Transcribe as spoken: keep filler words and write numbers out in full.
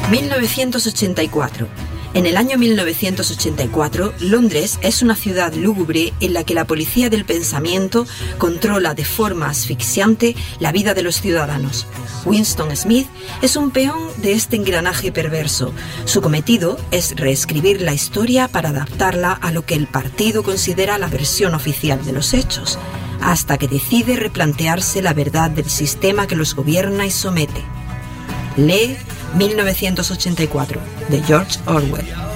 mil novecientos ochenta y cuatro. En el año mil novecientos ochenta y cuatro, Londres es una ciudad lúgubre en la que la policía del pensamiento controla de forma asfixiante la vida de los ciudadanos. Winston Smith es un peón de este engranaje perverso. Su cometido es reescribir la historia para adaptarla a lo que el partido considera la versión oficial de los hechos, hasta que decide replantearse la verdad del sistema que los gobierna y somete. Lee mil novecientos ochenta y cuatro, de George Orwell.